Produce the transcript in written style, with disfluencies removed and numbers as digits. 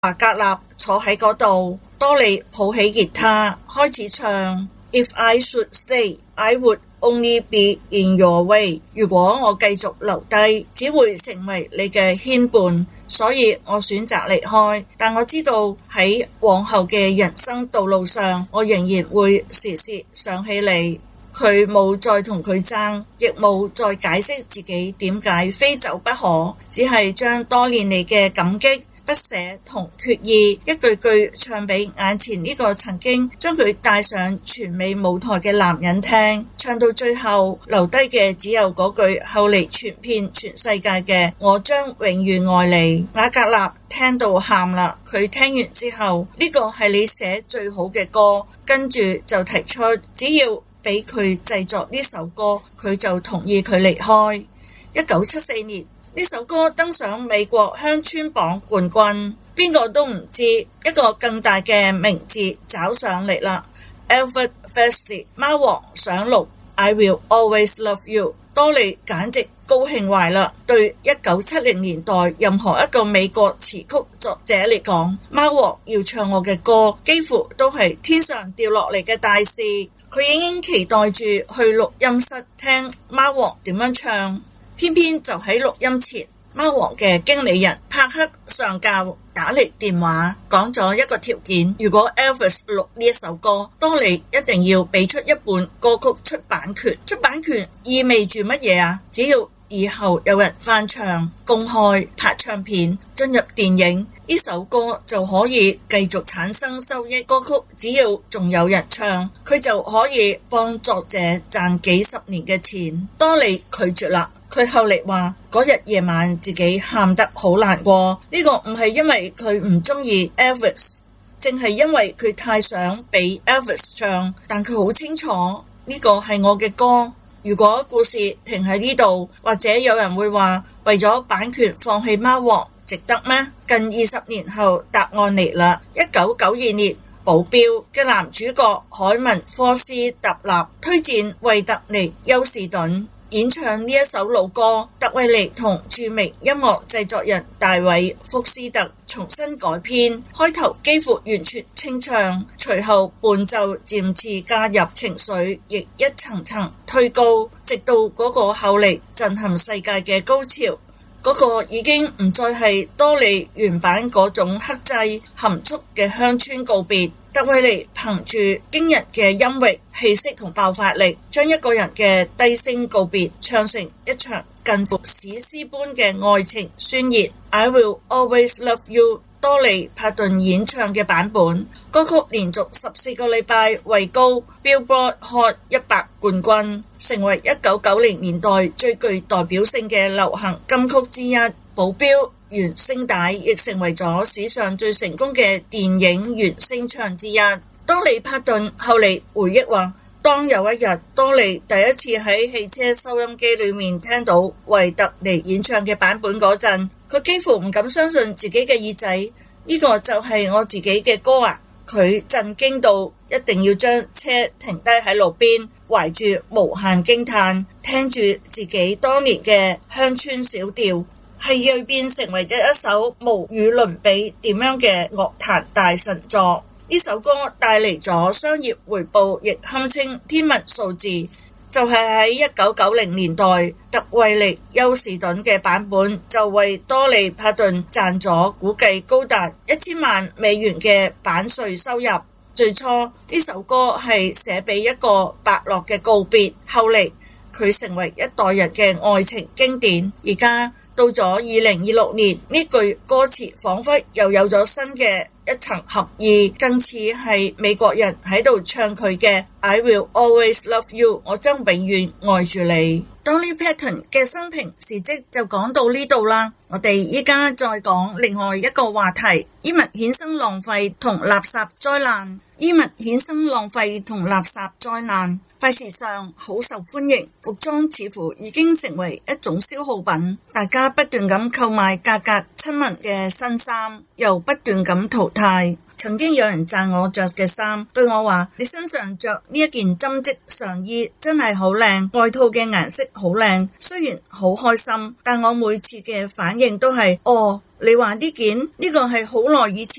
華格納坐喺嗰度，多莉抱起吉他開始唱 If I should stay, I would only be in your way。 如果我繼續留低，只會成為你嘅牽絆，所以我選擇離開。但我知道喺往後嘅人生道路上，我仍然會時時想起你。佢冇再同佢爭，亦冇再解釋自己點解非走不可，只係將多年嚟嘅感激、不捨同決意一句句唱俾眼前呢個曾經將佢帶上全美舞台嘅男人聽。唱到最後留低嘅只有嗰句後嚟傳遍全世界嘅我將永遠愛你。瓦格納聽到喊啦，佢聽完之後，呢個係你寫最好嘅歌，跟住就提出只要俾佢製作呢首歌，佢就同意佢離開。1974年呢首歌登上美國鄉村榜冠軍，邊個都唔知一個更大嘅名字找上嚟啦。Elvis Presley 貓王上錄 I Will Always Love You， 多莉簡直高興壞啦。對1970年代任何一個美國詞曲作者嚟講，貓王要唱我嘅歌幾乎都係天上掉落嚟嘅大事。佢已經期待住去錄音室聽貓王點樣唱，偏偏就喺錄音前，貓王嘅經理人帕克上校打嚟電話，講咗一個條件：如果 Elvis 錄呢一首歌，多莉一定要俾出一本歌曲出版權。出版權意味住乜嘢啊？只要以後有人翻唱、公開、拍唱片、進入電影，呢首歌就可以繼續產生收益。歌曲只要仲有人唱，佢就可以幫作者賺幾十年嘅錢。多莉拒絕啦。佢後嚟話嗰日夜晚自己喊得好難過，呢個唔係因為佢唔中意 Elvis， 淨係因為佢太想俾 Elvis 唱，但佢好清楚呢個係我嘅歌。如果故事停喺呢度，或者有人會話為咗版權放棄貓王值得咩？近20年後答案嚟啦。1992年保鏢嘅男主角凱文科斯特納推薦惠特尼休士頓演唱呢一首老歌，特維尼同著名音樂製作人大衛福斯特重新改編，開頭幾乎完全清唱，隨後伴奏漸次加入情緒，亦一層層推高，直到嗰個後嚟震撼世界嘅高潮。嗰個已經唔再係多莉原版嗰種克制含蓄嘅鄉村告別。特維尼憑住驚人嘅音域、氣息同爆發力，將一個人嘅低聲告別唱成一場近乎史詩般嘅愛情宣言。I Will Always Love You， 多莉帕頓演唱嘅版本，歌曲連續14個禮拜位高 Billboard Hot 100冠軍，成為1990年代最具代表性嘅流行金曲之一。保鏢原聲帶亦成為咗史上最成功嘅電影原聲唱之一。多莉帕頓後嚟回憶話，當有一日多莉第一次喺汽車收音機裏面聽到惠特尼演唱嘅版本嗰陣，佢幾乎唔敢相信自己嘅耳仔，呢個就係我自己嘅歌啊！佢震驚到一定要將車停低喺路邊，懷住無限驚嘆，聽住自己當年嘅鄉村小調，係銳變成為咗一首無與倫比點樣嘅樂壇大神作。呢首歌帶嚟咗商業回報，亦堪稱天文數字。就係喺1990年代，特維尼休士頓嘅版本就為多莉帕頓賺咗估計高達1000萬美元嘅版稅收入。最初呢首歌係寫俾一個伯樂嘅告別，後嚟佢成為一代人嘅愛情經典。而家到咗2026年，呢句歌詞仿佛又有咗新嘅一層合意，更似係美國人喺度唱佢嘅 I Will Always Love You， 我將永遠愛住你。Dolly Parton 嘅生平事蹟就講到呢度啦，我哋依家再講另外一個話題，衣物衍生浪費同垃圾災難。衣物衍生浪費同垃圾災難，快時尚好受歡迎，服裝似乎已經成為一種消耗品，大家不斷咁購買價格親民嘅新衫，又不斷咁淘汰。曾經有人讚我着嘅衫，對我話：你身上着呢一件針織上衣真係好靚，外套嘅顏色好靚。雖然好開心，但我每次嘅反應都係：哦， 你話呢件呢個係好耐以前